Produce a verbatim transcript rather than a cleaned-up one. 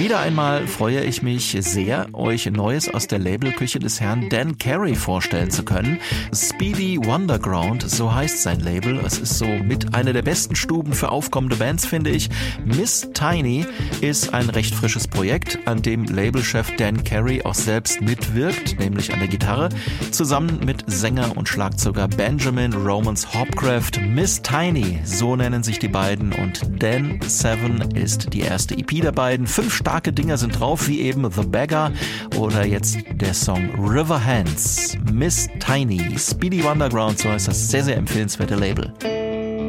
Wieder einmal freue ich mich sehr, euch Neues aus der Labelküche des Herrn Dan Carey vorstellen zu können. Speedy Wonderground, so heißt sein Label. Es ist so mit einer der besten Stuben für aufkommende Bands, finde ich. Miss Tiny ist ein recht frisches Projekt, an dem Labelchef Dan Carey auch selbst mitwirkt, nämlich an der Gitarre, zusammen mit Sänger und Schlagzeuger Benjamin Romans Hopcraft. Miss Tiny, so nennen sich die beiden, und Dan Seven ist die erste E P der beiden. Fünf starke Dinger sind drauf, wie eben The Beggar oder jetzt der Song River Hands. Miss Tiny, Speedy Wonderground, so heißt das sehr, sehr empfehlenswerte Label.